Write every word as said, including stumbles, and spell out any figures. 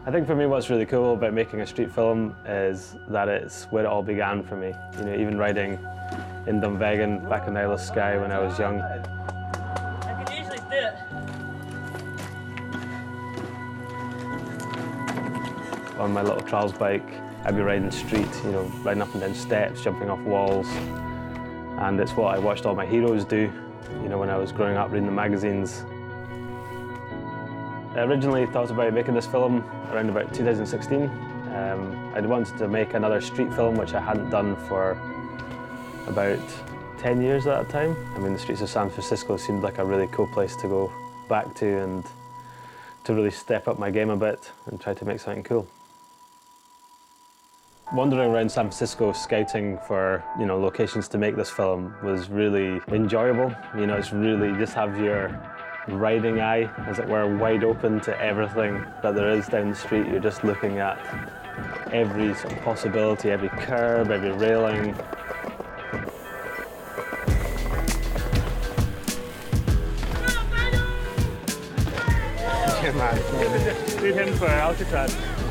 I think for me what's really cool about making a street film is that it's where it all began for me. You know, even riding in Dunvegan back in the Isle of Skye when I was young. I could easily do it. On my little trials bike, I'd be riding street, you know, riding up and down steps, jumping off walls. And it's what I watched all my heroes do, you know, when I was growing up reading the magazines. I originally thought about making this film around about two thousand sixteen. Um, I'd wanted to make another street film, which I hadn't done for about ten years at that time. I mean, the streets of San Francisco seemed like a really cool place to go back to and to really step up my game a bit and try to make something cool. Wandering around San Francisco scouting for, you know, locations to make this film was really enjoyable. You know, it's really, you just have your riding eye, as it were, wide open to everything that there is down the street. You're just looking at every sort of possibility, every curb, every railing. Yeah, man. Need him for Alcatraz.